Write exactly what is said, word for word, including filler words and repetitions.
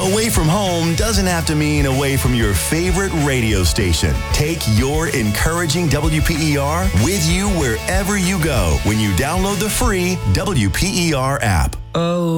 Away from home doesn't have to mean away from your favorite radio station. Take your encouraging W P E R with you wherever you go when you download the free W P E R app. Oh.